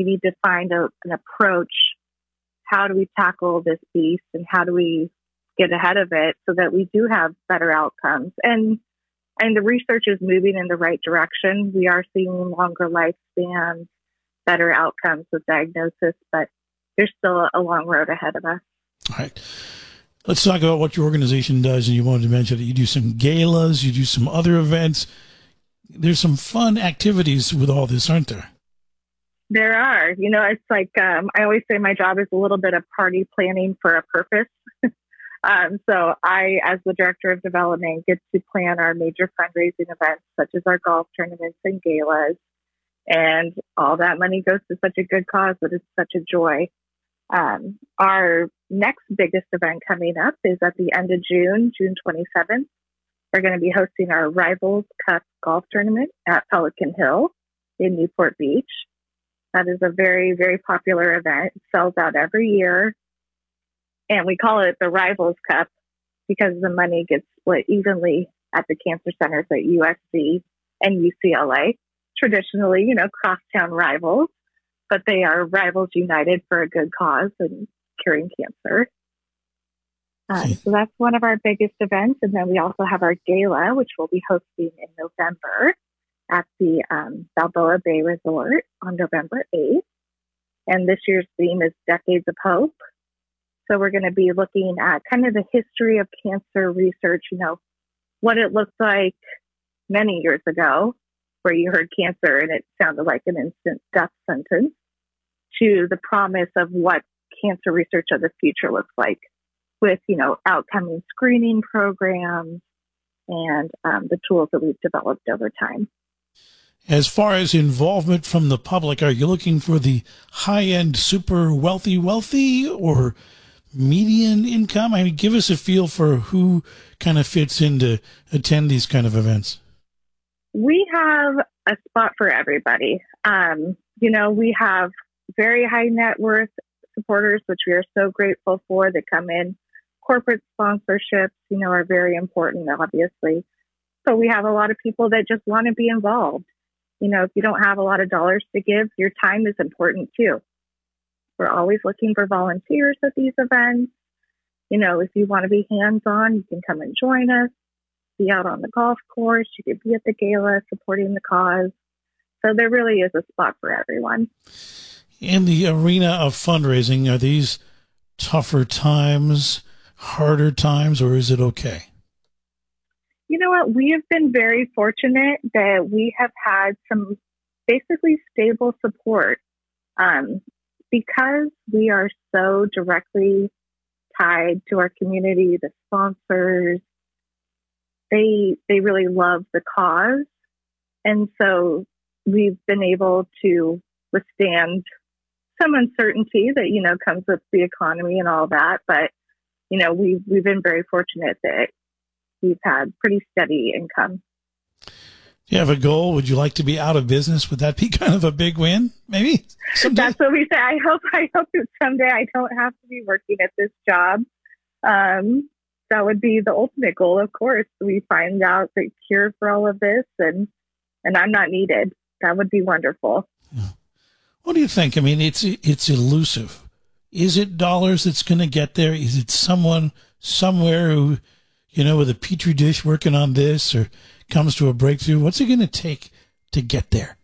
we need to find an approach. How do we tackle this beast and how do we get ahead of it so that we do have better outcomes? And the research is moving in the right direction. We are seeing longer lifespans, better outcomes with diagnosis, but there's still a long road ahead of us. All right. Let's talk about what your organization does. And you wanted to mention that you do some galas, you do some other events. There's some fun activities with all this, aren't there? There are. It's like I always say my job is a little bit of party planning for a purpose. So I, as the director of development, get to plan our major fundraising events, such as our golf tournaments and galas. And all that money goes to such a good cause that it's such a joy. Our next biggest event coming up is at the end of June 27th. We're going to be hosting our Rivals Cup golf tournament at Pelican Hill in Newport Beach. That is a very, very popular event. It sells out every year. And we call it the Rivals Cup because the money gets split evenly at the cancer centers at USC and UCLA. Traditionally, crosstown rivals, but they are rivals united for a good cause and curing cancer. So that's one of our biggest events. And then we also have our gala, which we'll be hosting in November at the Balboa Bay Resort on November 8th. And this year's theme is Decades of Hope. So we're going to be looking at kind of the history of cancer research, what it looked like many years ago, where you heard cancer and it sounded like an instant death sentence, to the promise of what cancer research of the future looks like with, outcoming screening programs and the tools that we've developed over time. As far as involvement from the public, are you looking for the high-end, super wealthy, or median income? I mean, give us a feel for who kind of fits in to attend these kind of events. We have a spot for everybody. We have very high net worth supporters, which we are so grateful for, that come in. Corporate sponsorships, are very important, obviously. But we have a lot of people that just want to be involved. If you don't have a lot of dollars to give, your time is important too. We're always looking for volunteers at these events. If you want to be hands-on, you can come and join us. Be out on the golf course. You could be at the gala supporting the cause. So there really is a spot for everyone. In the arena of fundraising, are these tougher times, harder times, or is it okay? You know what? We have been very fortunate that we have had some basically stable support because we are so directly tied to our community, the sponsors. They really love the cause. And so we've been able to withstand some uncertainty that, comes with the economy and all that. But, we've been very fortunate that we've had pretty steady income. Do you have a goal? Would you like to be out of business? Would that be kind of a big win? Maybe someday? That's what we say. I hope that someday I don't have to be working at this job. That would be the ultimate goal, of course. We find out the cure for all of this and I'm not needed. That would be wonderful. Yeah. What do you think? I mean, it's elusive. Is it dollars that's going to get there? Is it someone somewhere who, with a petri dish working on this or comes to a breakthrough? What's it going to take to get there?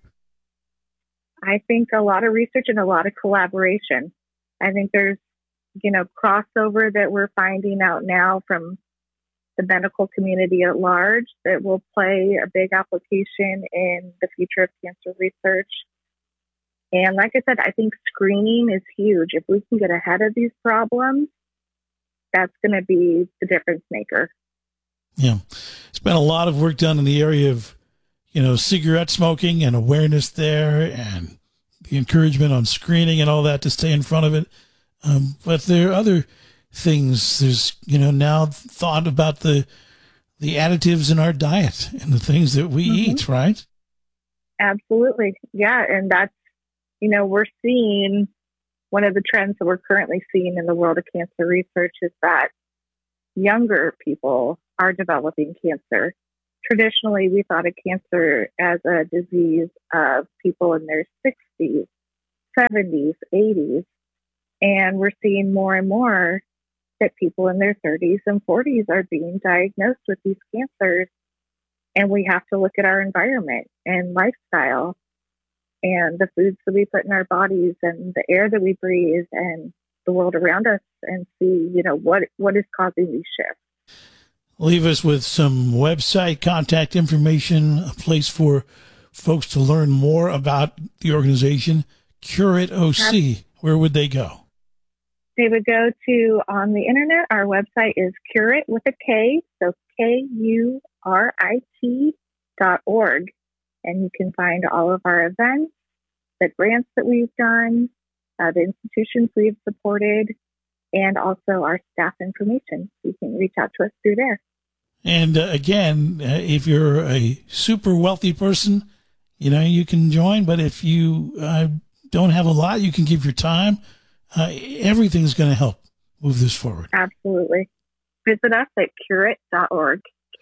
I think a lot of research and a lot of collaboration. I think there's, crossover that we're finding out now from the medical community at large that will play a big application in the future of cancer research. And like I said, I think screening is huge. If we can get ahead of these problems, that's going to be the difference maker. Yeah. It's been a lot of work done in the area of, cigarette smoking and awareness there and the encouragement on screening and all that to stay in front of it. But there are other things. There's, now thought about the additives in our diet and the things that we eat, right? Absolutely. Yeah. And that's, we're seeing one of the trends that we're currently seeing in the world of cancer research is that younger people are developing cancer. Traditionally, we thought of cancer as a disease of people in their 60s. 70s, 80s. And we're seeing more and more that people in their 30s and 40s are being diagnosed with these cancers. And we have to look at our environment and lifestyle and the foods that we put in our bodies and the air that we breathe and the world around us and see, what is causing these shifts. Leave us with some website contact information, a place for folks to learn more about the organization, Curate OC. Where would they go? They would go to, on the internet, our website is Curate with a K, so KURIT.org. And you can find all of our events, the grants that we've done, the institutions we've supported, and also our staff information. You can reach out to us through there. And again, if you're a super wealthy person, you can join. But if you don't have a lot, you can give your time. Everything's going to help move this forward. Absolutely. Visit us at Curate.org,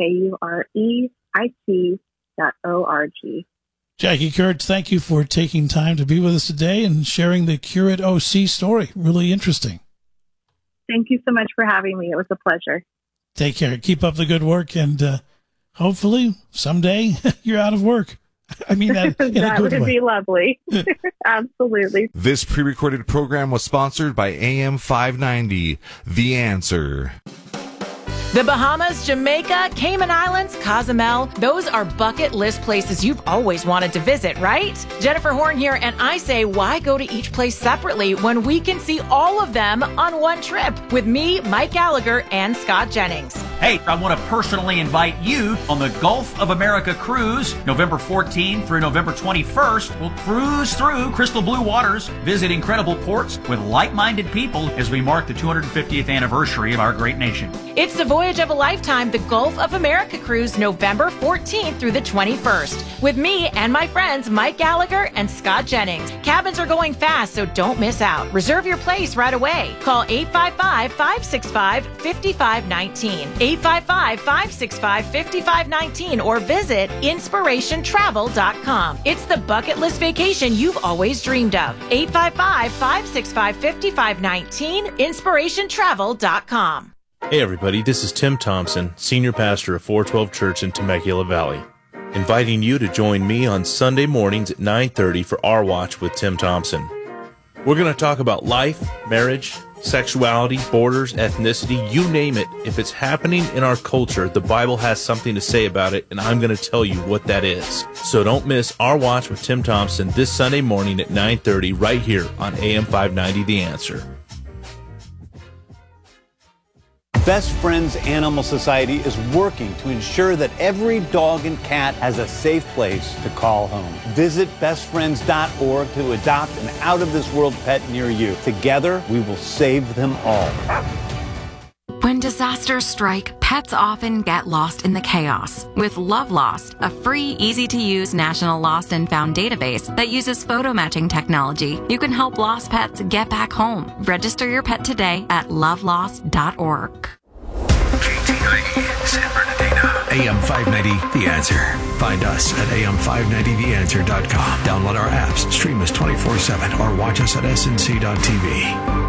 KUREIT.org. Jackie Kurtz, thank you for taking time to be with us today and sharing the Curate OC story. Really interesting. Thank you so much for having me. It was a pleasure. Take care. Keep up the good work, and hopefully someday you're out of work. I mean that in that a good would way. Be lovely. Absolutely. This pre-recorded program was sponsored by AM 590, The Answer. The Bahamas, Jamaica, Cayman Islands, Cozumel, those are bucket list places you've always wanted to visit, right? Jennifer Horn here, and I say, why go to each place separately when we can see all of them on one trip with me, Mike Gallagher, and Scott Jennings? Hey, I want to personally invite you on the Gulf of America cruise, November 14th through November 21st. We'll cruise through crystal blue waters, visit incredible ports with like-minded people as we mark the 250th anniversary of our great nation. It's the voyage of a lifetime, the Gulf of America cruise, November 14th through the 21st, with me and my friends Mike Gallagher and Scott Jennings. Cabins are going fast, so don't miss out. Reserve your place right away. Call 855-565-5519, 855-565-5519, or visit inspirationtravel.com. It's the bucket list vacation you've always dreamed of. 855-565-5519, inspirationtravel.com. Hey everybody, this is Tim Thompson, Senior Pastor of 412 Church in Temecula Valley, inviting you to join me on Sunday mornings at 9:30 for Our Watch with Tim Thompson. We're going to talk about life, marriage, sexuality, borders, ethnicity, you name it. If it's happening in our culture, the Bible has something to say about it, and I'm going to tell you what that is. So don't miss Our Watch with Tim Thompson this Sunday morning at 9:30 right here on AM 590 The Answer. Best Friends Animal Society is working to ensure that every dog and cat has a safe place to call home. Visit bestfriends.org to adopt an out-of-this-world pet near you. Together, we will save them all. When disasters strike, pets often get lost in the chaos. With Love Lost, a free, easy-to-use national lost and found database that uses photo matching technology, you can help lost pets get back home. Register your pet today at lovelost.org. KTIE, San Bernardino. AM 590, The Answer. Find us at am590theanswer.com. Download our apps, stream us 24/7, or watch us at snc.tv.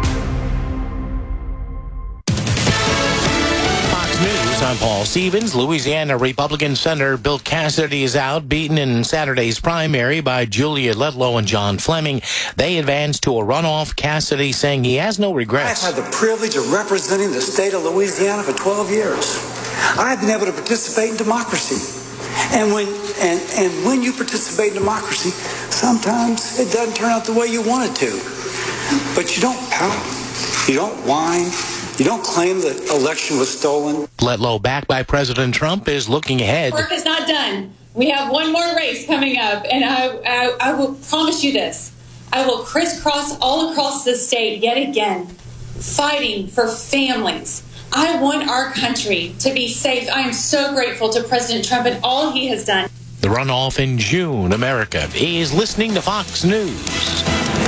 News, I'm Paul Stevens. Louisiana Republican Senator Bill Cassidy is out, beaten in Saturday's primary by Julia Letlow and John Fleming. They advanced to a runoff, Cassidy saying he has no regrets. I've had the privilege of representing the state of Louisiana for 12 years. I've been able to participate in democracy. And when you participate in democracy, sometimes it doesn't turn out the way you want it to. But you don't pout. You don't whine. You don't claim the election was stolen. Letlow, backed by President Trump, is looking ahead. Work is not done. We have one more race coming up, and I will promise you this. I will crisscross all across the state yet again, fighting for families. I want our country to be safe. I am so grateful to President Trump and all he has done. The runoff in June. America is listening to Fox News.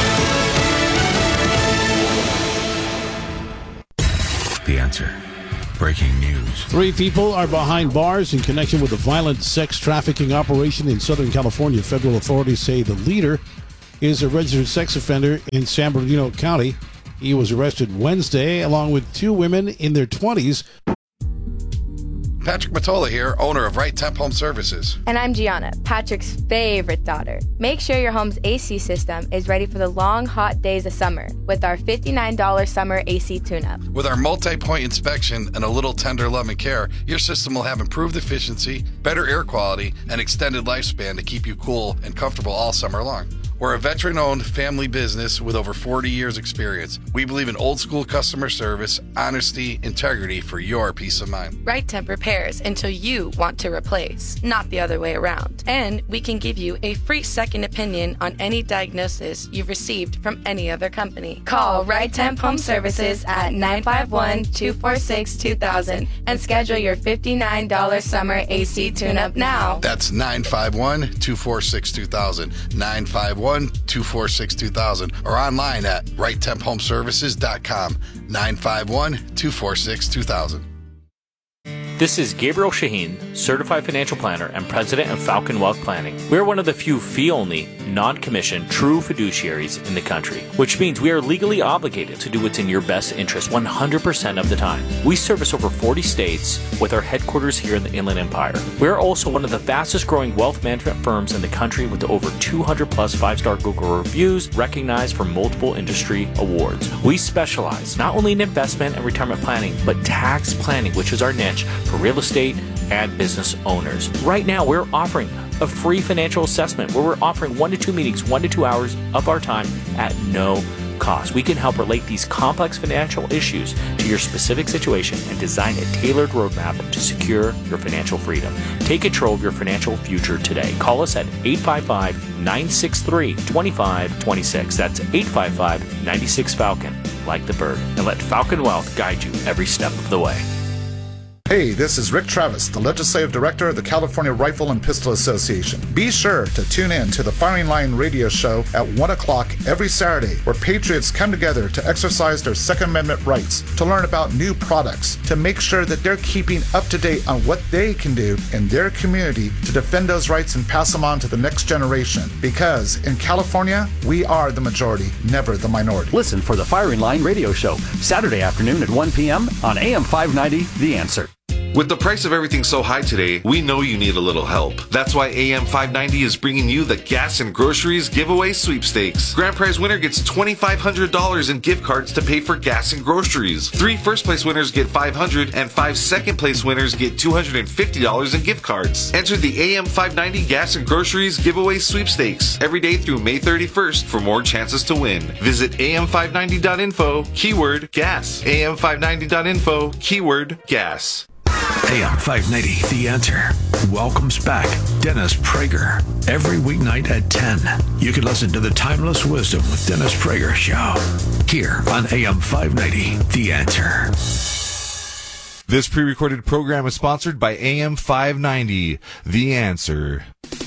The Answer. Breaking news. 3 people are behind bars in connection with a violent sex trafficking operation in Southern California. Federal authorities say the leader is a registered sex offender in San Bernardino County. He was arrested Wednesday along with 2 women in their 20s. Patrick Matola here, owner of Right Temp Home Services. And I'm Gianna, Patrick's favorite daughter. Make sure your home's AC system is ready for the long, hot days of summer with our $59 summer AC tune-up. With our multi-point inspection and a little tender love and care, your system will have improved efficiency, better air quality, and extended lifespan to keep you cool and comfortable all summer long. We're a veteran-owned family business with over 40 years experience. We believe in old-school customer service, honesty, integrity for your peace of mind. Right Temp repairs until you want to replace, not the other way around. And we can give you a free second opinion on any diagnosis you've received from any other company. Call Right Temp Home Services at 951-246-2000 and schedule your $59 summer AC tune-up now. That's 951-246-2000, 951-246-2000, or online at righttemphomeservices.com, 951-246-2000. This is Gabriel Shaheen, Certified Financial Planner and President of Falcon Wealth Planning. We're one of the few fee-only, non-commissioned, true fiduciaries in the country, which means we are legally obligated to do what's in your best interest 100% of the time. We service over 40 states with our headquarters here in the Inland Empire. We're also one of the fastest growing wealth management firms in the country with over 200 plus 5-star Google reviews recognized for multiple industry awards. We specialize not only in investment and retirement planning, but tax planning, which is our niche for real estate and business owners. Right now, we're offering a free financial assessment where we're offering 1 to 2 meetings, 1 to 2 hours of our time at no cost. We can help relate these complex financial issues to your specific situation and design a tailored roadmap to secure your financial freedom. Take control of your financial future today. Call us at 855-963-2526. That's 855-96-FALCON, like the bird, and let Falcon Wealth guide you every step of the way. Hey, this is Rick Travis, the Legislative Director of the California Rifle and Pistol Association. Be sure to tune in to the Firing Line radio show at 1 o'clock every Saturday, where patriots come together to exercise their Second Amendment rights, to learn about new products, to make sure that they're keeping up to date on what they can do in their community to defend those rights and pass them on to the next generation. Because in California, we are the majority, never the minority. Listen for the Firing Line radio show, Saturday afternoon at 1 p.m. on AM 590, The Answer. With the price of everything so high today, we know you need a little help. That's why AM 590 is bringing you the Gas and Groceries Giveaway Sweepstakes. Grand prize winner gets $2,500 in gift cards to pay for gas and groceries. 3 first-place winners get $500, and 5 second-place winners get $250 in gift cards. Enter the AM 590 Gas and Groceries Giveaway Sweepstakes every day through May 31st for more chances to win. Visit am590.info, keyword gas. am590.info, keyword gas. AM 590, The Answer, welcomes back Dennis Prager every weeknight at 10. You can listen to the Timeless Wisdom with Dennis Prager show here on AM 590, The Answer. This pre-recorded program is sponsored by AM 590, The Answer.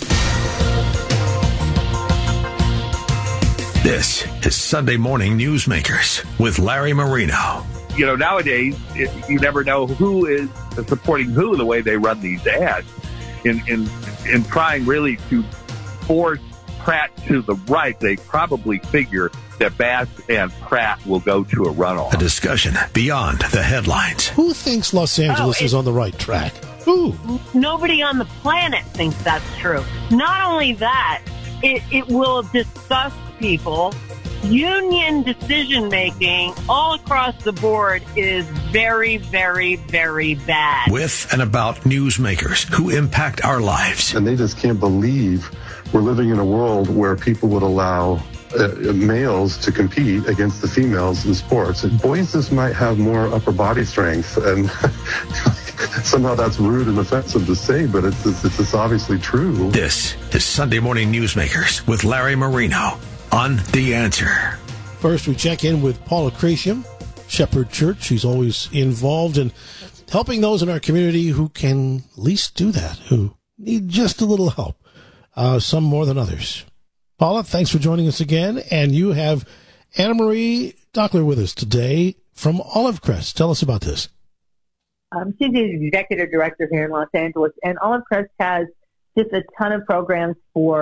This is Sunday Morning Newsmakers with Larry Marino. You know, nowadays, you never know who is supporting who the way they run these ads. In trying really to force Pratt to the right, they probably figure that Bass and Pratt will go to a runoff. A discussion beyond the headlines. Who thinks Los Angeles is on the right track? Who? Nobody on the planet thinks that's true. Not only that, it will disgust people. Union decision-making all across the board is very, very, very bad. With and about newsmakers who impact our lives. And they just can't believe we're living in a world where people would allow males to compete against the females in sports. And boys just might have more upper body strength, and somehow that's rude and offensive to say, but it's obviously true. This is Sunday Morning Newsmakers with Larry Marino on The Answer. First, we check in with Paula Cratium, Shepherd Church. She's always involved in helping those in our community who can least do that, who need just a little help, some more than others. Paula, thanks for joining us again. And you have Anna Marie Dockler with us today from Olive Crest. Tell us about this. She's the executive director here in Los Angeles, and Olive Crest has just a ton of programs for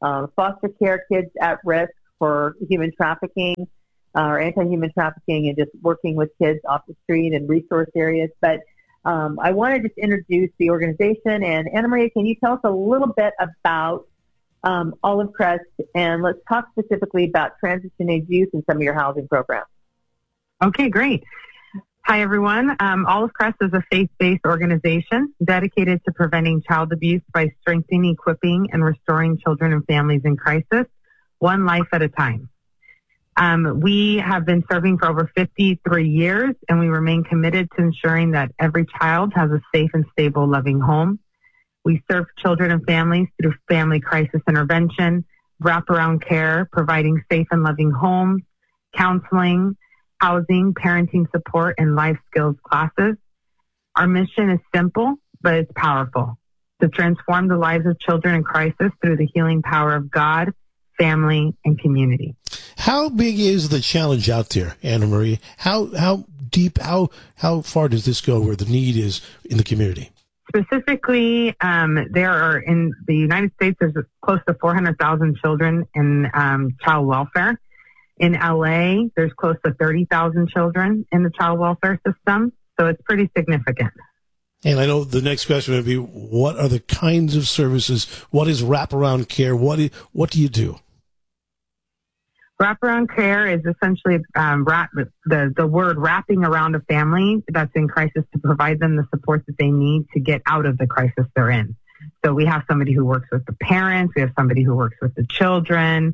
foster care kids at risk for human trafficking or anti-human trafficking, and just working with kids off the street and resource areas. But I want to just introduce the organization. And Anna Maria, can you tell us a little bit about Olive Crest, and let's talk specifically about transition age youth and some of your housing programs. Okay, great. Hi, everyone. Olive Crest is a faith-based organization dedicated to preventing child abuse by strengthening, equipping, and restoring children and families in crisis, one life at a time. We have been serving for over 53 years, and we remain committed to ensuring that every child has a safe and stable, loving home. We serve children and families through family crisis intervention, wraparound care, providing safe and loving homes, counseling, housing, parenting support, and life skills classes. Our mission is simple, but it's powerful: to transform the lives of children in crisis through the healing power of God, family, and community. How big is the challenge out there, Anna Marie? How deep, how far does this go where the need is in the community? Specifically, there are, in the United States, there's close to 400,000 children in child welfare. In LA, there's close to 30,000 children in the child welfare system. So it's pretty significant. And I know the next question would be, what are the kinds of services? What is wraparound care? What do you do? Wraparound care is essentially the word wrapping around a family that's in crisis to provide them the support that they need to get out of the crisis they're in. So we have somebody who works with the parents. We have somebody who works with the children.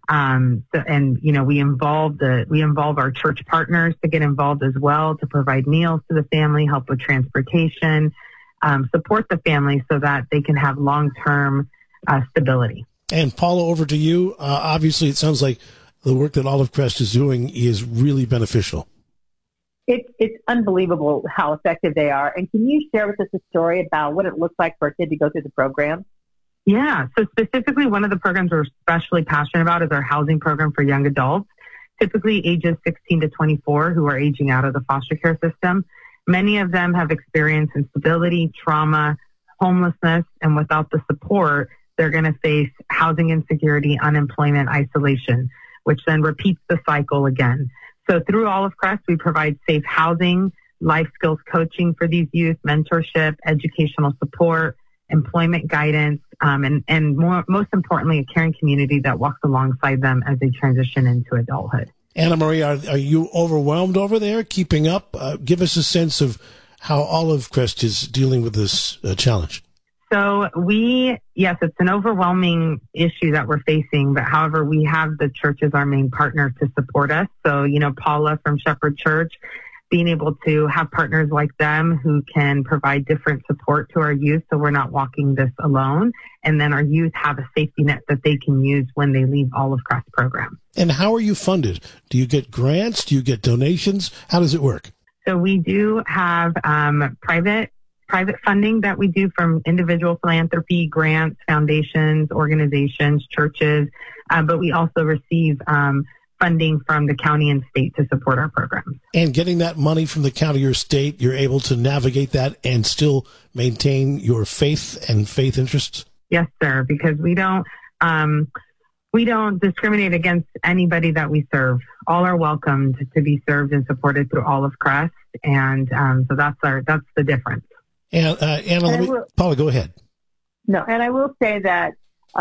We involve our church partners to get involved as well, to provide meals to the family, help with transportation, support the family so that they can have long-term stability. And Paula, over to you. Obviously, it sounds like the work that Olive Crest is doing is really beneficial. It's unbelievable how effective they are. And can you share with us a story about what it looks like for a kid to go through the program? Yeah. So specifically, one of the programs we're especially passionate about is our housing program for young adults, typically ages 16 to 24, who are aging out of the foster care system. Many of them have experienced instability, trauma, homelessness, and without the support, they're going to face housing insecurity, unemployment, isolation, which then repeats the cycle again. So through Olive Crest, we provide safe housing, life skills coaching for these youth, mentorship, educational support, employment guidance, and most importantly, a caring community that walks alongside them as they transition into adulthood. Anna Marie, are you overwhelmed over there, keeping up? Give us a sense of how Olive Crest is dealing with this challenge. So yes, it's an overwhelming issue that we're facing, but however, we have the church as our main partner to support us. So, Paula from Shepherd Church, being able to have partners like them who can provide different support to our youth so we're not walking this alone. And then our youth have a safety net that they can use when they leave Olive Crest program. And how are you funded? Do you get grants? Do you get donations? How does it work? So we do have private funding that we do from individual philanthropy, grants, foundations, organizations, churches, but we also receive funding from the county and state to support our programs. And getting that money from the county or state, you're able to navigate that and still maintain your faith and faith interests? Yes, sir, because we don't discriminate against anybody that we serve. All are welcomed to be served and supported through Olive Crest, and so that's the difference. And Anna, Paula, go ahead. No, and I will say that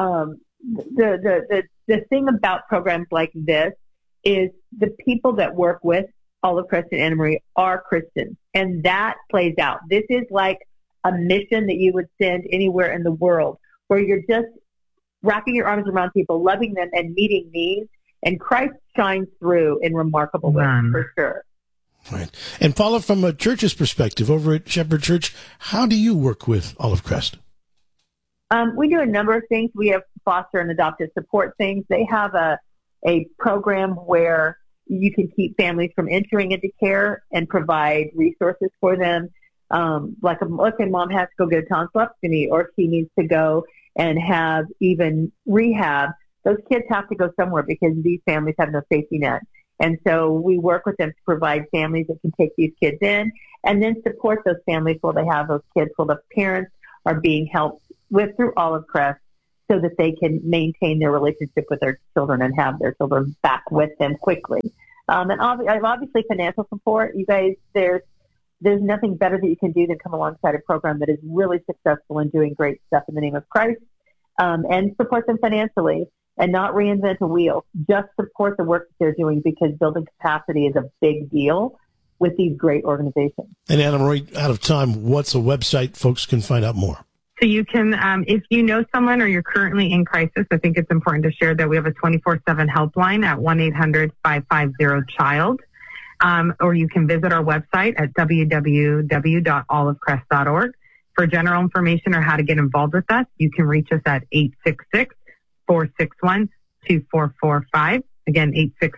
the thing about programs like this is the people that work with Olive Crest and Anna Marie are Christians, and that plays out. This is like a mission that you would send anywhere in the world, where you're just wrapping your arms around people, loving them, and meeting needs, and Christ shines through in remarkable ways, for sure. Right. And Paula, from a church's perspective, over at Shepherd Church, how do you work with Olive Crest? We do a number of things. We have foster and adoptive support things. They have a program where you can keep families from entering into care and provide resources for them. Let's say mom has to go get a tonsillectomy, or she needs to go and have even rehab. Those kids have to go somewhere because these families have no safety net. And so we work with them to provide families that can take these kids in, and then support those families while they have those kids, while the parents are being helped with through Olive Crest so that they can maintain their relationship with their children and have their children back with them quickly. And obviously financial support. You guys, there's nothing better that you can do than come alongside a program that is really successful in doing great stuff in the name of Christ, and support them financially and not reinvent a wheel. Just support the work that they're doing, because building capacity is a big deal with these great organizations. And Anna Marie, out of time, what's a website folks can find out more? So you can, if you know someone or you're currently in crisis, I think it's important to share that we have a 24/7 helpline at 1-800-550-CHILD. Or you can visit our website at www.olivecrest.org. For general information or how to get involved with us, you can reach us at 866-461-2445. Again,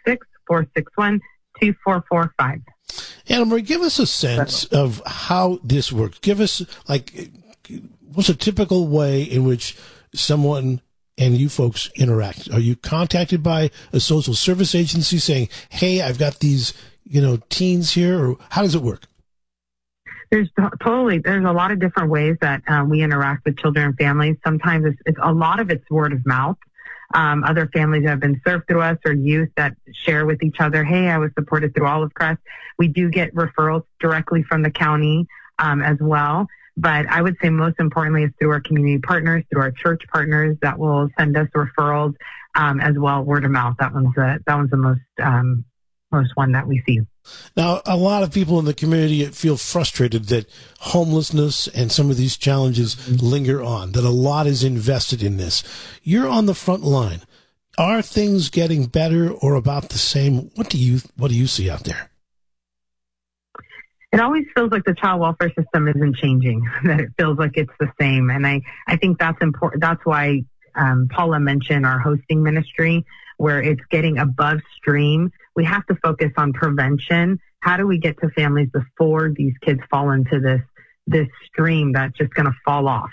866-461-2445. Anna Marie, give us a sense of how this works. Give us, what's a typical way in which someone and you folks interact? Are you contacted by a social service agency saying, hey, I've got these, teens here, or how does it work? There's a lot of different ways that we interact with children and families. Sometimes it's a lot of it's word of mouth. Other families have been served through us, or youth that share with each other, hey, I was supported through Olive Crest. We do get referrals directly from the county as well. But I would say most importantly is through our community partners, through our church partners that will send us referrals as well, word of mouth. That one's the most one that we see. Now, a lot of people in the community feel frustrated that homelessness and some of these challenges linger on, that a lot is invested in this. You're on the front line. Are things getting better or about the same? What do you see out there? It always feels like the child welfare system isn't changing, that it feels like it's the same. And I think that's important. That's why Paula mentioned our hosting ministry, where it's getting above stream. We have to focus on prevention. How do we get to families before these kids fall into this stream that's just going to fall off?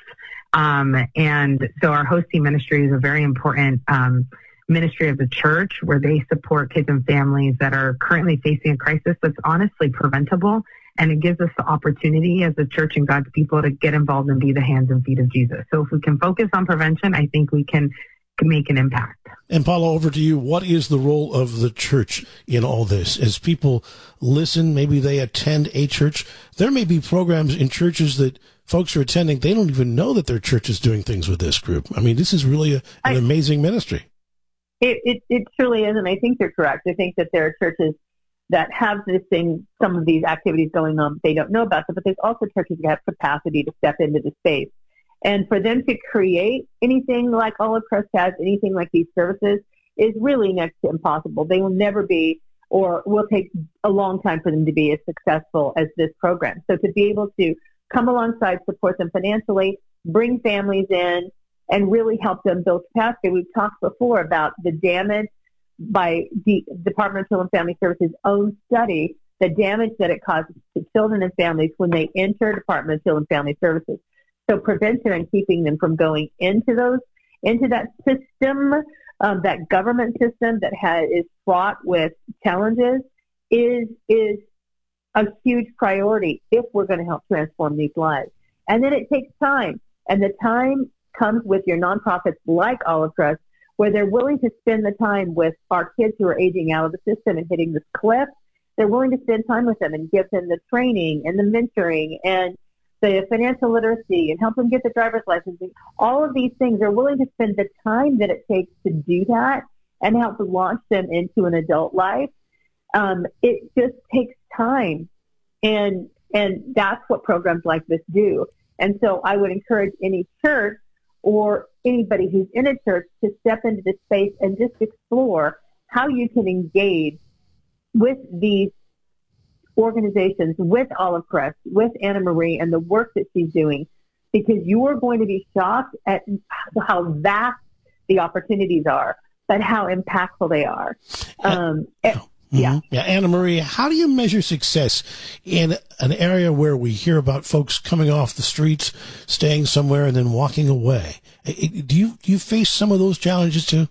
And so our hosting ministry is a very important ministry of the church, where they support kids and families that are currently facing a crisis that's honestly preventable. And it gives us the opportunity as a church and God's people to get involved and be the hands and feet of Jesus. So if we can focus on prevention, I think we can make an impact. And Paula, over to you. What is the role of the church in all this? As people listen, maybe they attend a church. There may be programs in churches that folks are attending. They don't even know that their church is doing things with this group. I mean, this is really an amazing ministry. It truly is, and I think you're correct. I think that there are churches that have some of these activities going on. They don't know about them, but there's also churches that have capacity to step into the space. And for them to create anything like Olive Crest has, anything like these services, is really next to impossible. They will never be, or will take a long time for them to be as successful as this program. So to be able to come alongside, support them financially, bring families in, and really help them build capacity. We've talked before about the damage by the Department of Children and Family Services' own study, the damage that it causes to children and families when they enter Department of Children and Family Services. So prevention and keeping them from going into that system, that government system that is fraught with challenges, is a huge priority if we're going to help transform these lives. And then it takes time, and the time comes with your nonprofits like Olive Crest, where they're willing to spend the time with our kids who are aging out of the system and hitting this cliff. They're willing to spend time with them and give them the training and the mentoring and the financial literacy and help them get the driver's license. All of these things, they're willing to spend the time that it takes to do that and help launch them into an adult life. It just takes time, and that's what programs like this do. And so I would encourage any church or anybody who's in a church to step into this space and just explore how you can engage with these organizations, with Olive Crest, with Anna Marie, and the work that she's doing, because you are going to be shocked at how vast the opportunities are, but how impactful they are. Yeah, Anna Marie, how do you measure success in an area where we hear about folks coming off the streets, staying somewhere, and then walking away? Do you face some of those challenges too?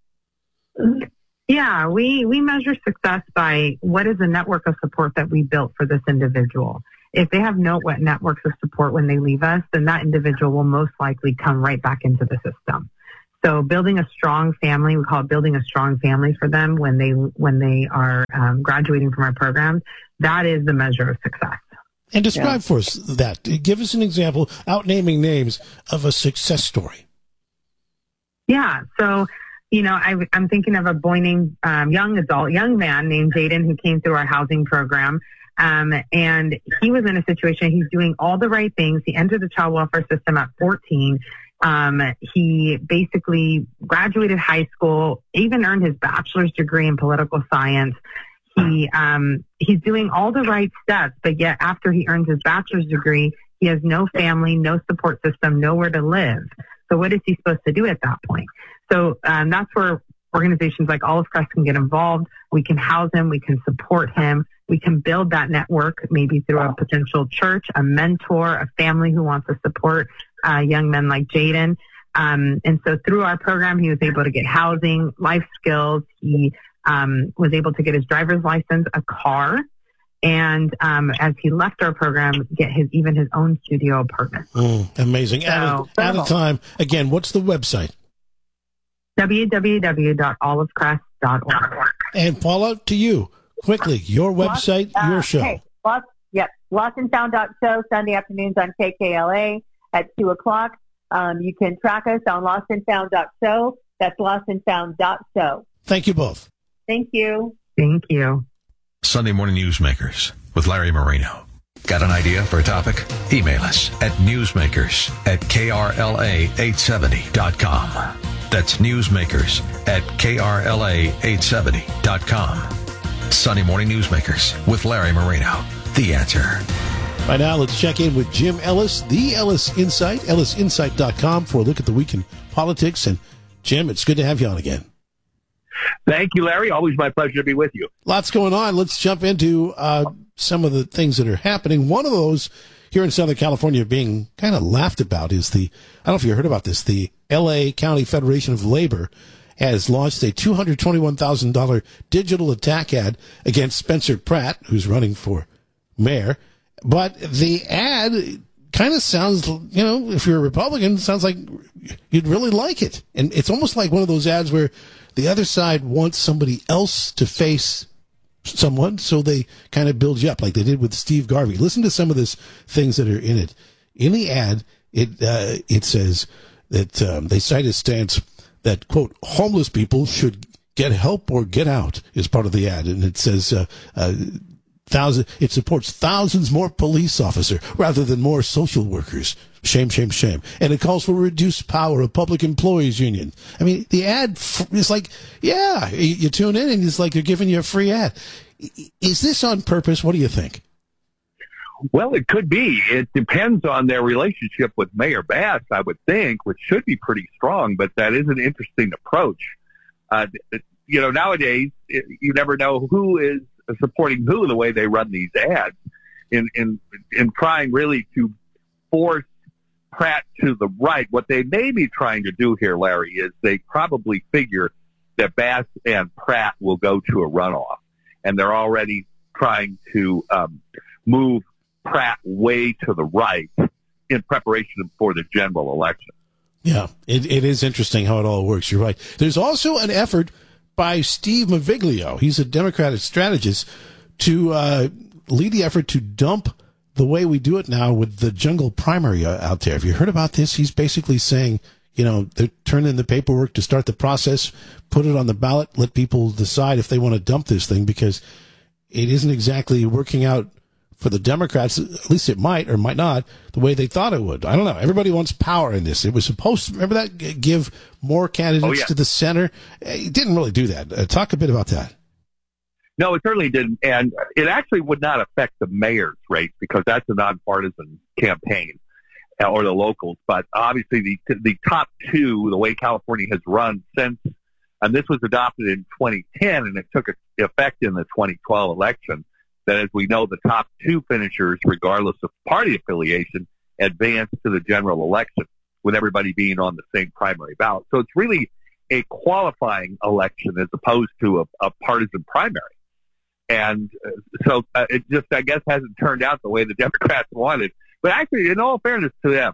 Yeah, we measure success by what is the network of support that we built for this individual. If they have no networks of support when they leave us, then that individual will most likely come right back into the system. So building a strong family, we call it building a strong family for them when they are graduating from our program. That is the measure of success. And describe for us that. Give us an example, out naming names, of a success story. Yeah. So, I'm thinking of a boy named young man named Jaden who came through our housing program. And he was in a situation, he's doing all the right things. He entered the child welfare system at 14. He basically graduated high school, even earned his bachelor's degree in political science. He's doing all the right steps, but yet after he earns his bachelor's degree, he has no family, no support system, nowhere to live. So what is he supposed to do at that point? So that's where organizations like Olive Crest can get involved. We can house him. We can support him. We can build that network, maybe through a potential church, a mentor, a family who wants to support young men like Jaden. And so through our program, he was able to get housing, life skills. He was able to get his driver's license, a car, and as he left our program, get his own studio apartment. Amazing. So, out of time. Again, what's the website? www.olivecrest.org. And Paula, to you, quickly, your website, your show. Hey, lostandfound.show, Sunday afternoons on KKLA at 2 o'clock. You can track us on lostandfound.show. That's lostandfound.show. Thank you both. Thank you. Thank you. Sunday Morning Newsmakers with Larry Marino. Got an idea for a topic? Email us at newsmakers@krla870.com. That's newsmakers@krla870.com. Sunday Morning Newsmakers with Larry Marino. The Answer. Right now, let's check in with Jim Ellis, the Ellis Insight, ellisinsight.com, for a look at the week in politics. And Jim, it's good to have you on again. Thank you, Larry. Always my pleasure to be with you. Lots going on. Let's jump into some of the things that are happening. One of those here in Southern California being kind of laughed about is I don't know if you heard about this, the L.A. County Federation of Labor has launched a $221,000 digital attack ad against Spencer Pratt, who's running for mayor. But the ad kind of sounds, if you're a Republican, sounds like you'd really like it. And it's almost like one of those ads where the other side wants somebody else to face someone, so they kind of build you up like they did with Steve Garvey. Listen to some of these things that are in it. In the ad, it says that they cite a stance that, quote, homeless people should get help or get out is part of the ad. And it says it supports thousands more police officers rather than more social workers. Shame, shame, shame. And it calls for reduced power of public employees union. I mean, the ad is like, yeah, you tune in and it's like they're giving you a free ad. Is this on purpose? What do you think? Well, it could be. It depends on their relationship with Mayor Bass, I would think, which should be pretty strong, but that is an interesting approach. Nowadays, you never know who is supporting who the way they run these ads in trying really to force Pratt to the right. What they may be trying to do here, Larry, is they probably figure that Bass and Pratt will go to a runoff, and they're already trying to move Pratt way to the right in preparation for the general election. Yeah, it is interesting how it all works. You're right. There's also an effort by Steve Maviglio, he's a Democratic strategist, to lead the effort to dump the way we do it now with the jungle primary out there. Have you heard about this? He's basically saying, they're turning in the paperwork to start the process, put it on the ballot, let people decide if they want to dump this thing, because it isn't exactly working out for the Democrats. At least it might or might not, the way they thought it would. I don't know. Everybody wants power in this. It was supposed to, remember that, give more candidates to the center. It didn't really do that. Talk a bit about that. No, it certainly didn't. And it actually would not affect the mayor's race because that's a nonpartisan campaign or the locals. But obviously the top two, the way California has run since, and this was adopted in 2010 and it took effect in the 2012 election, that as we know, the top two finishers, regardless of party affiliation, advance to the general election with everybody being on the same primary ballot. So it's really a qualifying election as opposed to a partisan primary. And so it just, I guess, hasn't turned out the way the Democrats wanted. But actually, in all fairness to them,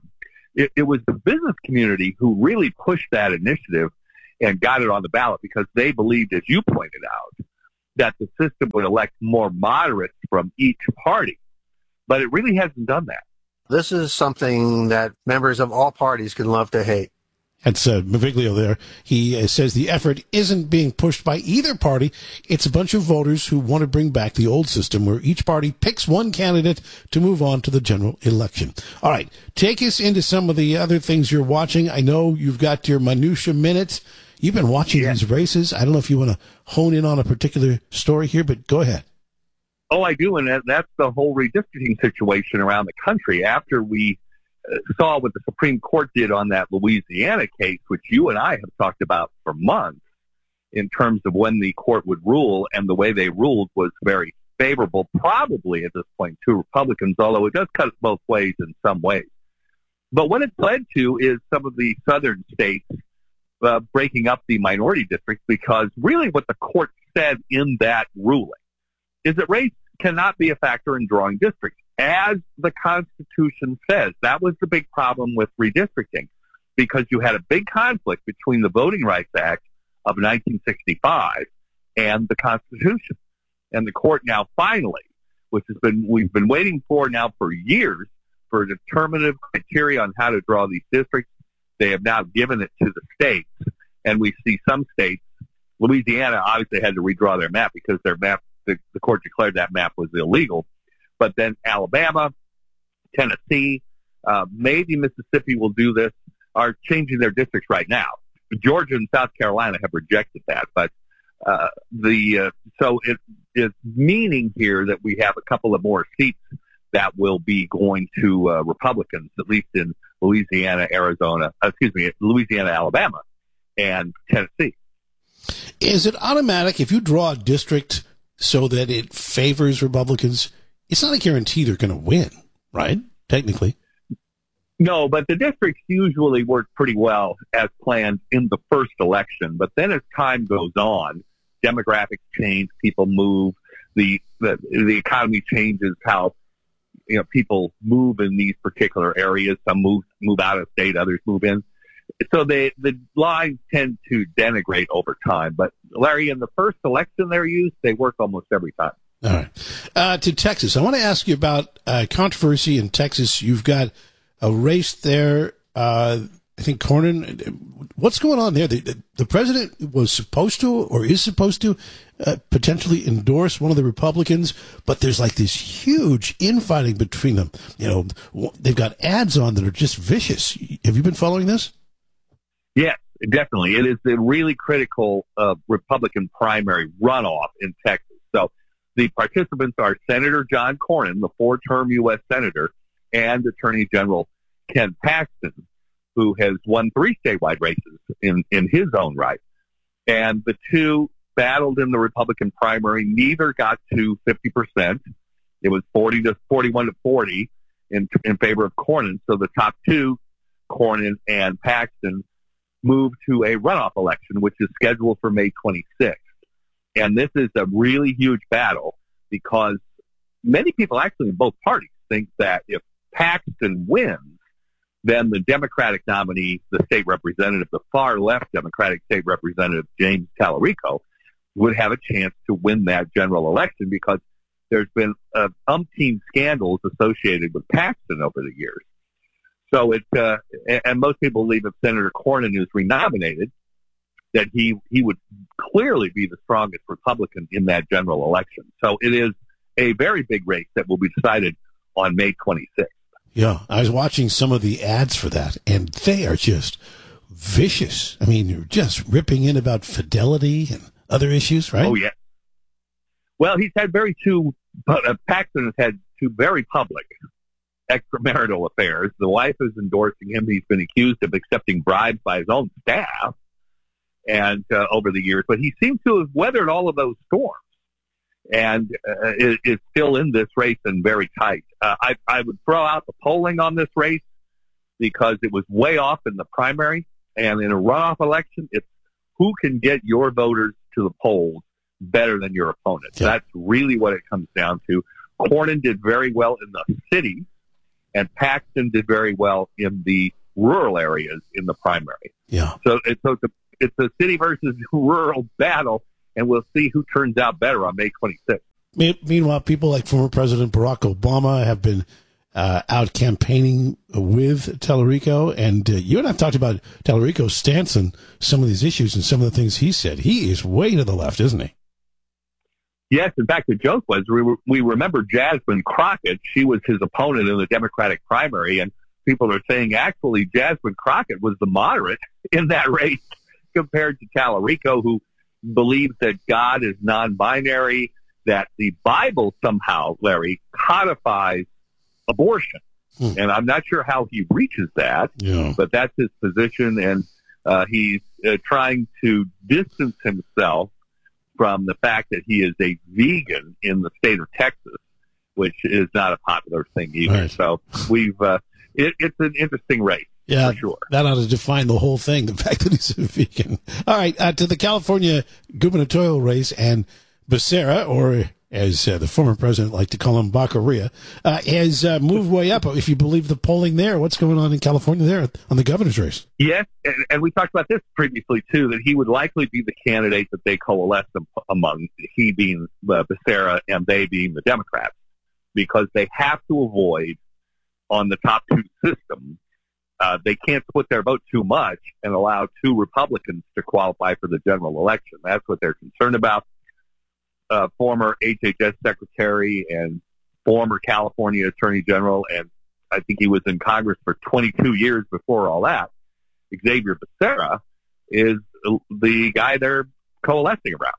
it was the business community who really pushed that initiative and got it on the ballot because they believed, as you pointed out, that the system would elect more moderates from each party. But it really hasn't done that. This is something that members of all parties can love to hate. That's Maviglio there. He says the effort isn't being pushed by either party. It's a bunch of voters who want to bring back the old system where each party picks one candidate to move on to the general election. All right, take us into some of the other things you're watching. I know you've got your minutia minutes. You've been watching these races. I don't know if you want to hone in on a particular story here, but go ahead. Oh, I do, and that's the whole redistricting situation around the country. After we saw what the Supreme Court did on that Louisiana case, which you and I have talked about for months, in terms of when the court would rule, and the way they ruled was very favorable, probably at this point, to Republicans, although it does cut both ways in some ways. But what it's led to is some of the southern states breaking up the minority districts, because really what the court said in that ruling is that race cannot be a factor in drawing districts. As the Constitution says, that was the big problem with redistricting, because you had a big conflict between the Voting Rights Act of 1965 and the Constitution. And the court now finally, which has been, we've been waiting for now for years, for determinative criteria on how to draw these districts. They have now given it to the states, and we see some states, Louisiana obviously had to redraw their map because their map, the court declared that map was illegal. But then Alabama, Tennessee, maybe Mississippi will do this, are changing their districts right now. Georgia and South Carolina have rejected that, but so it is meaning here that we have a couple of more seats that will be going to Republicans, at least in Louisiana, Louisiana, Alabama, and Tennessee. Is it automatic if you draw a district so that it favors Republicans? It's not a guarantee they're going to win, right? Technically. No, but the districts usually work pretty well as planned in the first election. But then as time goes on, demographics change, people move, the economy changes, how people move in these particular areas. Some move out of state, others move in. So the lines tend to denigrate over time. But Larry, in the first election they're used, they work almost every time. All right. To Texas, I want to ask you about controversy in Texas. You've got a race there. I think Cornyn. What's going on there? The president was supposed to, or is supposed to, potentially endorse one of the Republicans, but there's like this huge infighting between them. They've got ads on that are just vicious. Have you been following this? Yes, definitely. It is a really critical Republican primary runoff in Texas. So the participants are Senator John Cornyn, the 4-term U.S. Senator, and Attorney General Ken Paxton, who has won 3 statewide races in his own right. And the two battled in the Republican primary. Neither got to 50%. It was 41 to 40 in favor of Cornyn. So the top two, Cornyn and Paxton, moved to a runoff election, which is scheduled for May 26th. And this is a really huge battle because many people actually in both parties think that if Paxton wins, then the Democratic nominee, the state representative, the far left Democratic state representative, James Tallarico, would have a chance to win that general election because there's been umpteen scandals associated with Paxton over the years. So and most people believe if Senator Cornyn is renominated, that he would clearly be the strongest Republican in that general election. So it is a very big race that will be decided on May 26th. Yeah, I was watching some of the ads for that, and they are just vicious. I mean, you're just ripping in about fidelity and other issues, right? Oh, yeah. Well, he's had Paxton has had 2 very public extramarital affairs. The wife is endorsing him. He's been accused of accepting bribes by his own staff and over the years, but he seems to have weathered all of those storms and is still in this race and very tight. I would throw out the polling on this race because it was way off in the primary, and in a runoff election, it's who can get your voters to the polls better than your opponent. Yeah. That's really what it comes down to. Cornyn did very well in the city, and Paxton did very well in the rural areas in the primary. Yeah. So it's a city versus rural battle, and we'll see who turns out better on May 26th. Meanwhile, people like former President Barack Obama have been out campaigning with Tallarico, and you and I have talked about Tallarico's stance on some of these issues and some of the things he said. He is way to the left, isn't he? Yes, in fact, the joke was we remember Jasmine Crockett. She was his opponent in the Democratic primary, and people are saying actually Jasmine Crockett was the moderate in that race compared to Tallarico, who believes that God is non-binary, that the Bible somehow, Larry, codifies abortion. And I'm not sure how he reaches that, but that's his position, and he's trying to distance himself from the fact that he is a vegan in the state of Texas, which is not a popular thing either. Right. So it's an interesting race. Yeah, for sure. That ought to define the whole thing, the fact that he's a vegan. All right, to the California gubernatorial race, and Becerra, or as the former president liked to call him, Baccaria, has moved way up. If you believe the polling there, what's going on in California there on the governor's race? Yes, and we talked about this previously, too, that he would likely be the candidate that they coalesce among, he being Becerra and they being the Democrats, because they have to avoid, on the top two systems, they can't split their vote too much and allow two Republicans to qualify for the general election. That's what they're concerned about. Former HHS secretary and former California attorney general, and I think he was in Congress for 22 years before all that, Xavier Becerra, is the guy they're coalescing around.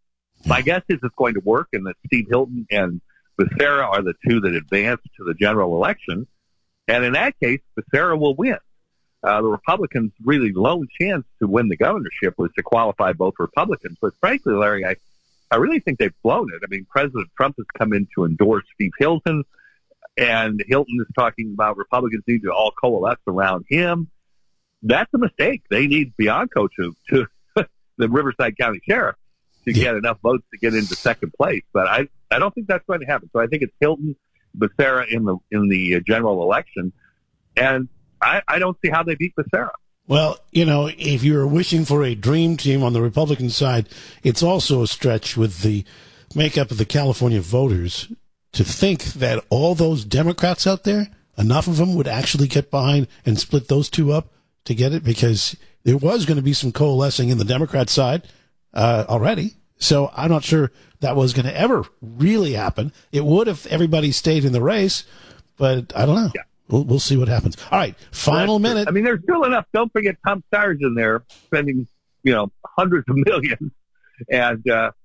My guess is it's going to work, and that Steve Hilton and Becerra are the two that advance to the general election. And in that case, Becerra will win. The Republicans' really lone chance to win the governorship was to qualify both Republicans. But frankly, Larry, I really think they've blown it. I mean, President Trump has come in to endorse Steve Hilton, and Hilton is talking about Republicans need to all coalesce around him. That's a mistake. They need Bianco to the Riverside County Sheriff to get enough votes to get into second place. But I don't think that's going to happen. So I think it's Hilton, Becerra in the general election, and I don't see how they beat Becerra. Well, if you're wishing for a dream team on the Republican side, it's also a stretch with the makeup of the California voters to think that all those Democrats out there, enough of them would actually get behind and split those two up to get it, because there was going to be some coalescing in the Democrat side already. So I'm not sure that was going to ever really happen. It would if everybody stayed in the race, but I don't know. Yeah. We'll see what happens. All right, final minute. I mean, there's still enough. Don't forget Tom Steyer's in there spending, hundreds of millions, and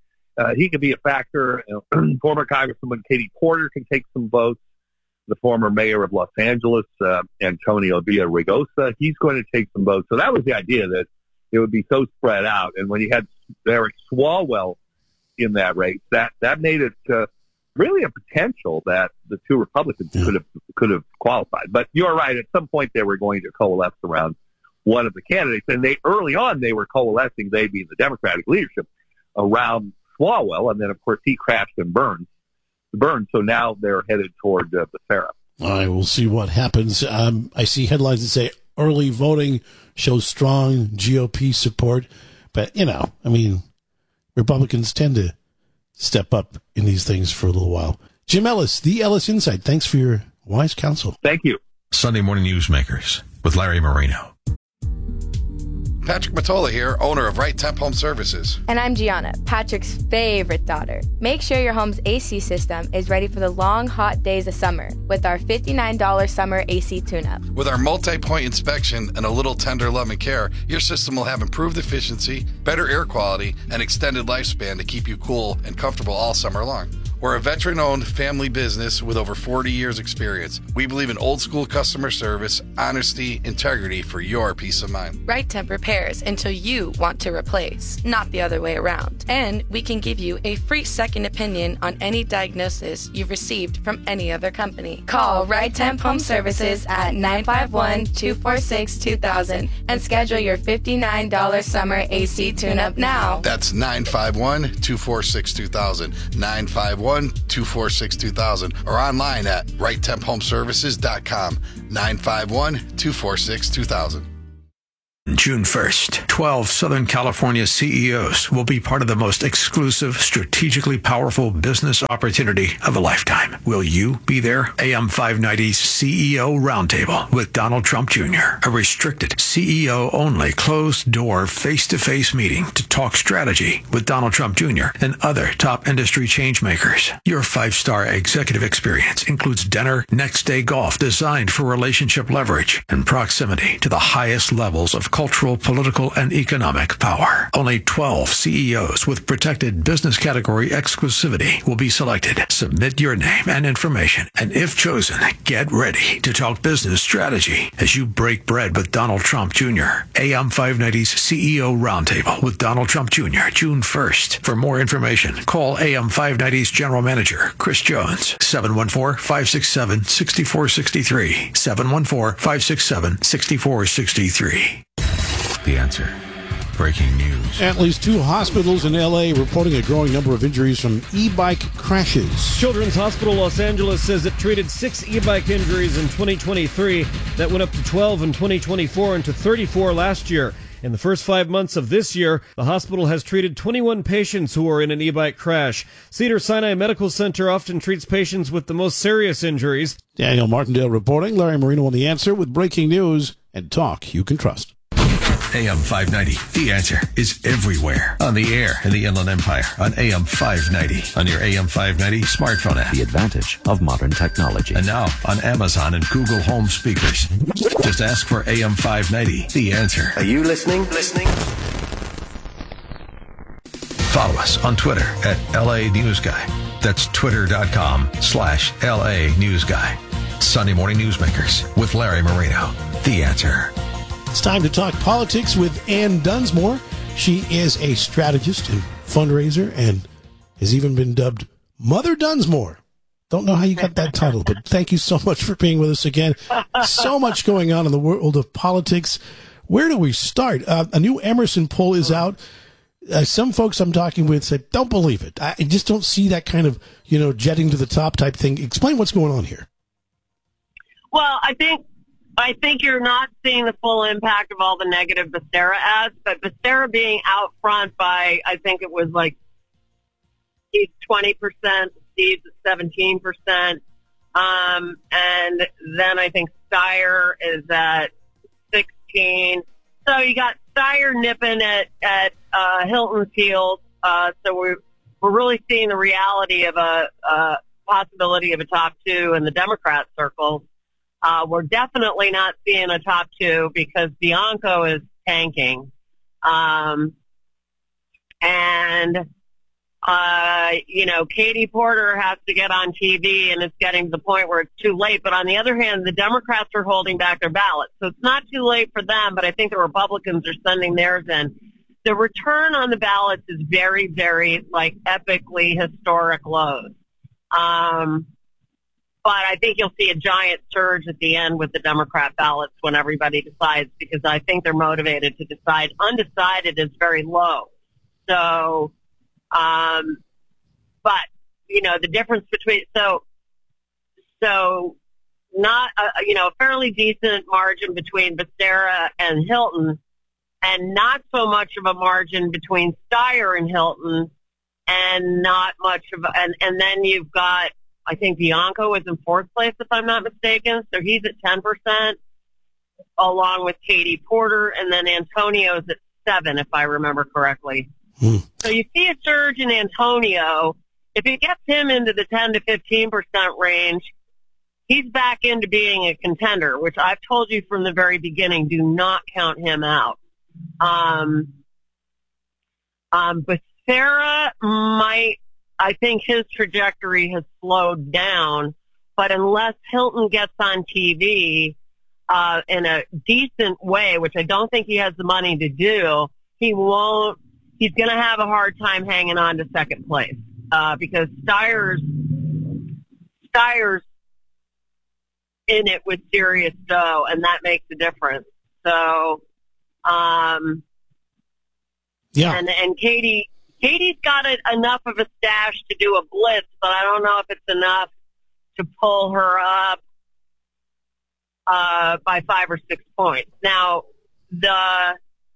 he could be a factor. Former Congresswoman Katie Porter can take some votes. The former mayor of Los Angeles, Antonio Villaraigosa, he's going to take some votes. So that was the idea, that it would be so spread out. And when you had Eric Swalwell in that race, that made it really a potential that the two Republicans could have qualified. But you're right. At some point, they were going to coalesce around one of the candidates, and early on they were coalescing, they being the Democratic leadership, around Swalwell, and then of course he crashed and burned. So now they're headed toward Becerra. All right, we'll see what happens. I see headlines that say early voting shows strong GOP support, but Republicans tend to step up in these things for a little while. Jim Ellis, the Ellis Insight. Thanks for your wise counsel. Thank you. Sunday Morning Newsmakers with Larry Marino. Patrick Matola here, owner of Right Temp Home Services. And I'm Gianna, Patrick's favorite daughter. Make sure your home's AC system is ready for the long, hot days of summer with our $59 summer AC tune-up. With our multi-point inspection and a little tender love and care, your system will have improved efficiency, better air quality, and extended lifespan to keep you cool and comfortable all summer long. We're a veteran-owned family business with over 40 years experience. We believe in old-school customer service, honesty, integrity for your peace of mind. Right Temp repairs until you want to replace, not the other way around. And we can give you a free second opinion on any diagnosis you've received from any other company. Call Right Temp Home Services at 951-246-2000 and schedule your $59 summer AC tune-up now. That's 951-246-2000. 951 951-246-2000 or online at RightTempHomeservices.com. 951-246-2000. June 1st, 12 Southern California CEOs will be part of the most exclusive, strategically powerful business opportunity of a lifetime. Will you be there? AM 590's CEO Roundtable with Donald Trump Jr., a restricted, CEO-only, closed-door, face-to-face meeting to talk strategy with Donald Trump Jr. and other top industry changemakers. Your 5-star executive experience includes dinner, next-day golf designed for relationship leverage and proximity to the highest levels of cultural, political, and economic power. Only 12 CEOs with protected business category exclusivity will be selected. Submit your name and information, and if chosen, get ready to talk business strategy as you break bread with Donald Trump Jr. AM 590's CEO Roundtable with Donald Trump Jr., June 1st. For more information, call AM 590's General Manager, Chris Jones, 714-567-6463, 714-567-6463. The Answer. Breaking news. At least 2 hospitals in L.A. reporting a growing number of injuries from e-bike crashes. Children's Hospital Los Angeles says it treated 6 e-bike injuries in 2023. That went up to 12 in 2024 and to 34 last year. In the first 5 months of this year, the hospital has treated 21 patients who were in an e-bike crash. Cedars-Sinai Medical Center often treats patients with the most serious injuries. Daniel Martindale reporting. Larry Marino on The Answer with breaking news and talk you can trust. AM 590, The Answer, is everywhere. On the air in the Inland Empire, on AM 590, on your AM 590 smartphone app. The advantage of modern technology. And now on Amazon and Google Home speakers. Just ask for AM 590, The Answer. Are you listening? Follow us on Twitter at LA News Guy. That's twitter.com/LA News Guy. Sunday Morning Newsmakers with Larry Marino, The Answer. It's time to talk politics with Ann Dunsmore. She is a strategist and fundraiser and has even been dubbed Mother Dunsmore. Don't know how you got that title, but thank you so much for being with us again. So much going on in the world of politics. Where do we start? A new Emerson poll is out. Some folks I'm talking with said, don't believe it. I just don't see that kind of, jetting to the top type thing. Explain what's going on here. Well, I think you're not seeing the full impact of all the negative Becerra ads, but Becerra being out front by, I think it was like Steve's 20%, Steve's 17%, and then I think Steyer is at 16. So you got Steyer nipping at Hilton's heels. So we're really seeing the reality of a possibility of a top 2 in the Democrat circles. We're definitely not seeing a top 2 because Bianco is tanking. Katie Porter has to get on TV and it's getting to the point where it's too late. But on the other hand, the Democrats are holding back their ballots. So it's not too late for them, but I think the Republicans are sending theirs in. The return on the ballots is very, very, epically historic lows. But I think you'll see a giant surge at the end with the Democrat ballots when everybody decides, because I think they're motivated to decide. Undecided is very low. So, the difference between, not, a fairly decent margin between Becerra and Hilton, and not so much of a margin between Steyer and Hilton, and not much of, and then you've got, I think Bianco is in 4th place, if I'm not mistaken. So he's at 10%, along with Katie Porter, and then Antonio's at 7%, if I remember correctly. So you see a surge in Antonio. If it gets him into the 10 to 15% range, he's back into being a contender, which I've told you from the very beginning, do not count him out. Becerra might, I think his trajectory has slowed down, but unless Hilton gets on TV in a decent way, which I don't think he has the money to do, he's going to have a hard time hanging on to 2nd place because Steyer's in it with serious dough, and that makes a difference. So, yeah. And Katie Katie's got enough of a stash to do a blitz, but I don't know if it's enough to pull her up by 5 or 6 points. Now, the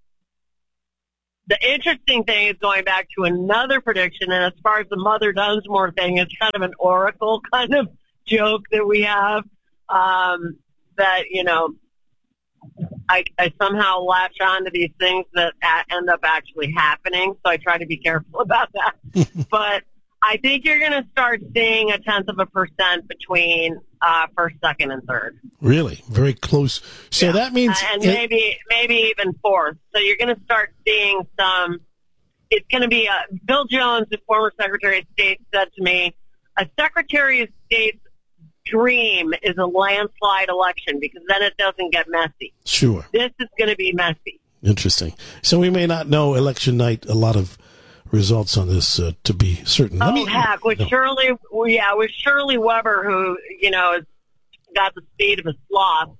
interesting thing is going back to another prediction, and as far as the Mother Dunsmore thing, it's kind of an oracle kind of joke that we have, that, you know, I somehow latch on to these things that end up actually happening, so I try to be careful about that. But I think you're going to start seeing 0.1% between first, second, and third. Really? Very close. So that means... and maybe even fourth. So you're going to start seeing some... It's going to be... Bill Jones, the former Secretary of State, said to me, a Secretary of State's dream is a landslide election because then it doesn't get messy. Sure. This is going to be messy. Interesting. So we may not know election night a lot of results on this to be certain. With Shirley Weber, who, you know, has got the speed of a sloth,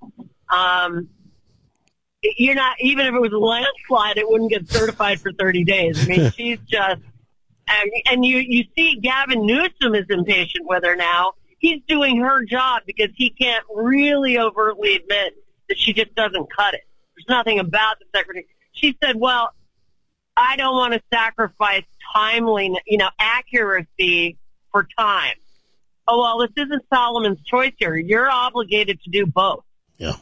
you're not, even if it was a landslide, it wouldn't get certified for 30 days. I mean, she's just, and you see Gavin Newsom is impatient with her now. He's doing her job because he can't really overtly admit that she just doesn't cut it. There's nothing about the secretary. She said, well, I don't want to sacrifice timeliness, accuracy for time. Oh, well, this isn't Solomon's choice here. You're obligated to do both. Yeah.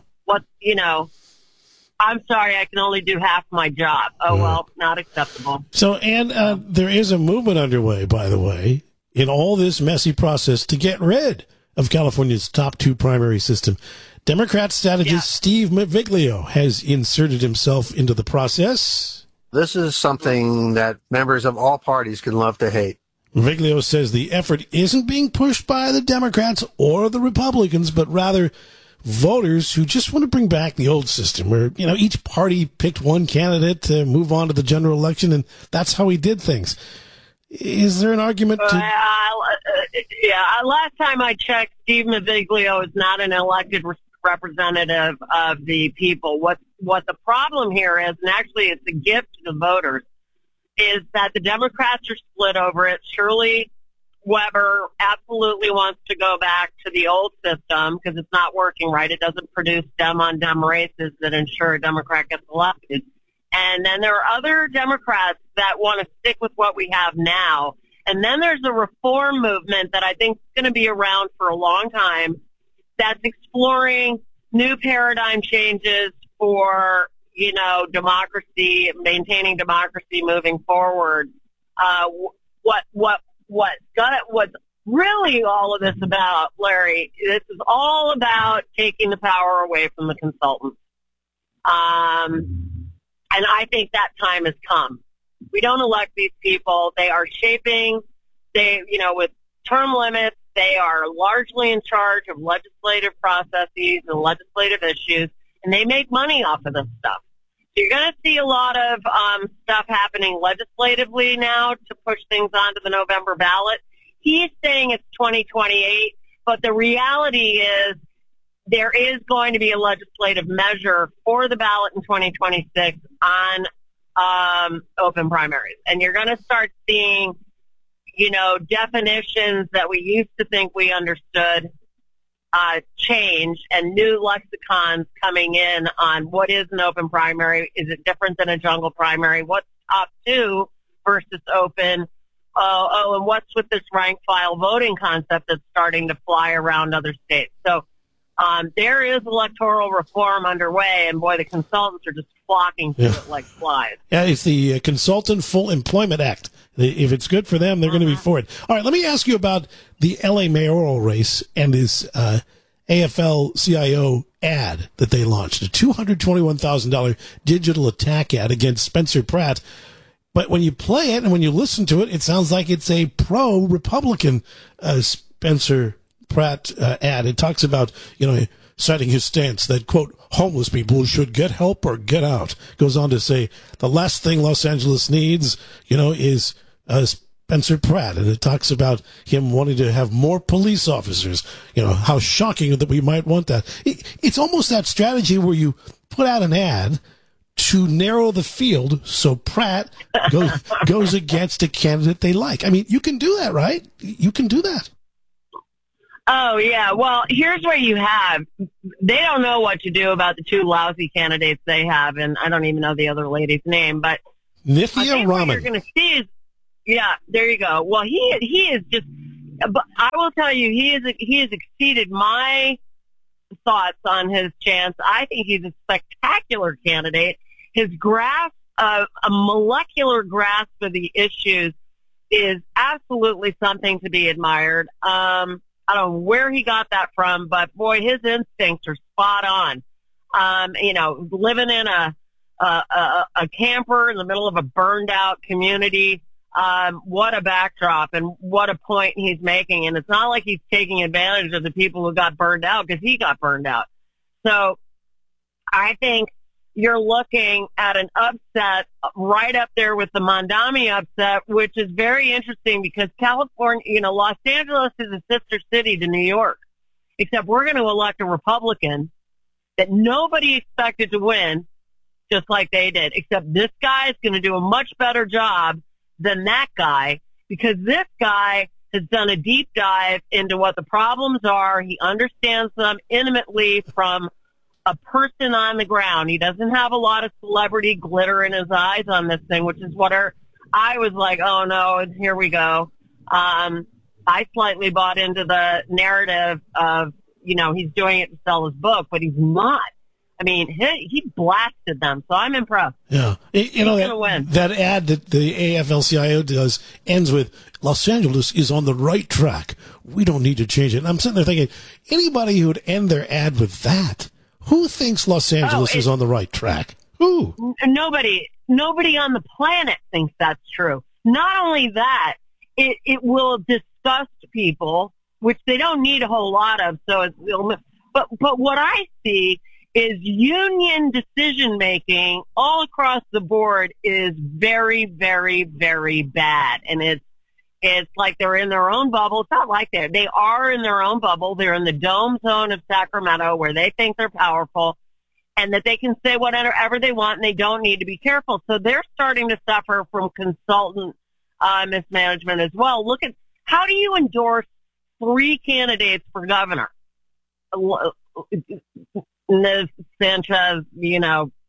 I'm sorry, I can only do half my job. Oh, well, not acceptable. So, and there is a movement underway, by the way, in all this messy process to get rid of California's top 2 primary system. Democrat strategist Steve Maviglio has inserted himself into the process. This is something that members of all parties can love to hate. Maviglio says the effort isn't being pushed by the Democrats or the Republicans, but rather voters who just want to bring back the old system where, each party picked one candidate to move on to the general election, and that's how we did things. Is there an argument to... last time I checked, Steve Maviglio is not an elected representative of the people. What the problem here is, and actually it's a gift to the voters, is that the Democrats are split over it. Shirley Weber absolutely wants to go back to the old system because it's not working right. It doesn't produce Dem-on-Dem races that ensure a Democrat gets elected. And then there are other Democrats that want to stick with what we have now. And then there's a reform movement that I think is going to be around for a long time that's exploring new paradigm changes for, democracy, maintaining democracy moving forward. What's really all of this about, Larry, this is all about taking the power away from the consultants. And I think that time has come. We don't elect these people. They are shaping, with term limits, they are largely in charge of legislative processes and legislative issues, and they make money off of this stuff. So you're going to see a lot of stuff happening legislatively now to push things onto the November ballot. He's saying it's 2028, but the reality is there is going to be a legislative measure for the ballot in 2026 on open primaries. And you're going to start seeing, definitions that we used to think we understood change, and new lexicons coming in on what is an open primary. Is it different than a jungle primary? What's top 2 versus open? And what's with this rank file voting concept that's starting to fly around other states? So there is electoral reform underway, and boy, the consultants are just flocking to it like flies. Yeah, it's the Consultant Full Employment Act. If it's good for them, they're going to be for it. All right, let me ask you about the L.A. mayoral race and this AFL-CIO ad that they launched, a $221,000 digital attack ad against Spencer Pratt. But when you play it and when you listen to it, it sounds like it's a pro-Republican Spencer Pratt ad. It talks about, citing his stance that, quote, homeless people should get help or get out. Goes on to say the last thing Los Angeles needs, is Spencer Pratt. And it talks about him wanting to have more police officers. How shocking that we might want that. It's almost that strategy where you put out an ad to narrow the field so Pratt goes against a candidate they like. I mean, you can do that, right? You can do that. Oh, yeah. Well, here's where you have, they don't know what to do about the two lousy candidates they have, and I don't even know the other lady's name, but Nithya Raman. What you're going to see is, yeah, there you go. Well, he is just, but I will tell you, he has exceeded my thoughts on his chance. I think he's a spectacular candidate. His grasp, a molecular grasp of the issues is absolutely something to be admired. I don't know where he got that from, but boy, his instincts are spot on. Living in a camper in the middle of a burned out community. What a backdrop and what a point he's making. And it's not like he's taking advantage of the people who got burned out, because he got burned out. So I think you're looking at an upset right up there with the Mondami upset, which is very interesting because California, Los Angeles is a sister city to New York, except we're going to elect a Republican that nobody expected to win, just like they did, except this guy is going to do a much better job than that guy, because this guy has done a deep dive into what the problems are. He understands them intimately from a person on the ground. He doesn't have a lot of celebrity glitter in his eyes on this thing, which is what I was like, oh no, here we go. I slightly bought into the narrative of, he's doing it to sell his book, but he's not. I mean, he blasted them, so I'm impressed. Yeah. That ad that the AFL-CIO does ends with, Los Angeles is on the right track. We don't need to change it. And I'm sitting there thinking, anybody who would end their ad with that, who thinks Los Angeles is on the right track? Who? Nobody on the planet thinks that's true. Not only that, it will disgust people, which they don't need a whole lot of. But what I see is union decision-making all across the board is very, very, very bad. And it's like they're in their own bubble. It's not like they are in their own bubble. They're in the dome zone of Sacramento where they think they're powerful and that they can say whatever they want and they don't need to be careful. So they're starting to suffer from consultant mismanagement as well. Look at, how do you endorse 3 candidates for governor? Liz Sanchez, who's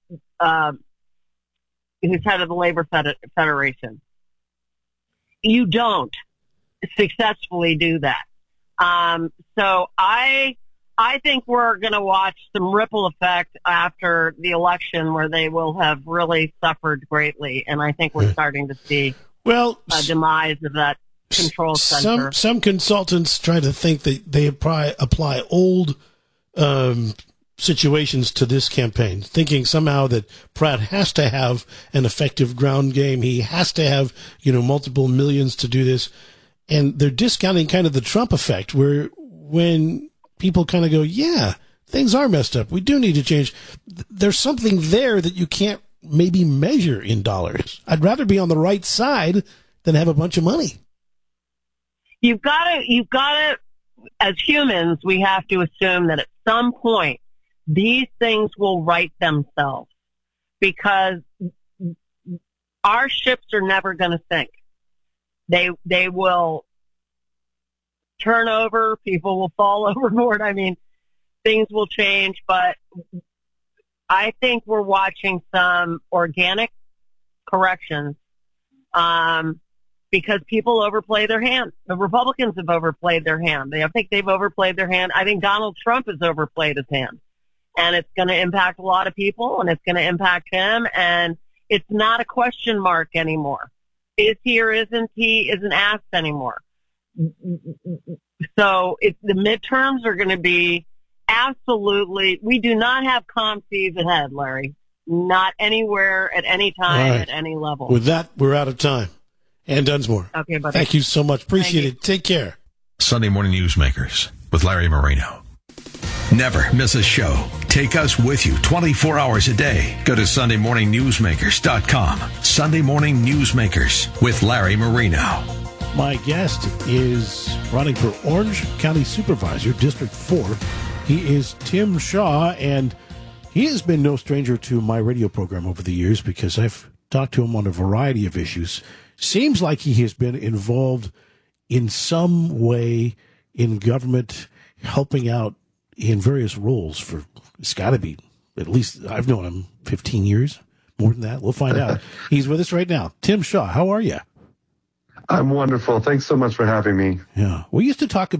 head of the Labor Federation. You don't successfully do that. So I think we're going to watch some ripple effect after the election where they will have really suffered greatly. And I think we're starting to see a demise of that control center. Some consultants try to think that they apply old situations to this campaign, thinking somehow that Pratt has to have an effective ground game. He has to have, multiple millions to do this. And they're discounting kind of the Trump effect, where when people kind of go, yeah, things are messed up, we do need to change, there's something there that you can't maybe measure in dollars. I'd rather be on the right side than have a bunch of money. You've got to, as humans, we have to assume that at some point, these things will right themselves, because our ships are never going to sink. They will turn over. People will fall overboard. I mean, things will change, but I think we're watching some organic corrections because people overplay their hand. The Republicans have overplayed their hand. I think they've overplayed their hand. I think Donald Trump has overplayed his hand. And it's going to impact a lot of people, and it's going to impact him, and it's not a question mark anymore. Is he or isn't he isn't asked anymore. So the midterms are going to be absolutely, we do not have calm seas ahead, Larry. Not anywhere, at any time, at any level. With that, we're out of time. Ann Dunsmore. Okay, buddy. Thank you so much. Appreciate it. Take care. Sunday Morning Newsmakers with Larry Marino. Never miss a show. Take us with you 24 hours a day. Go to SundayMorningNewsmakers.com. Sunday Morning Newsmakers with Larry Marino. My guest is running for Orange County Supervisor, District 4. He is Tim Shaw, and He has been no stranger to my radio program over the years because I've talked to him on a variety of issues. Seems like he has been involved in some way in government, helping out in various roles for, it's got to be, at least I've known him 15 years, more than that. We'll find out. He's with us right now. Tim Shaw, how are you? I'm wonderful. Thanks so much for having me. Yeah. We used to talk about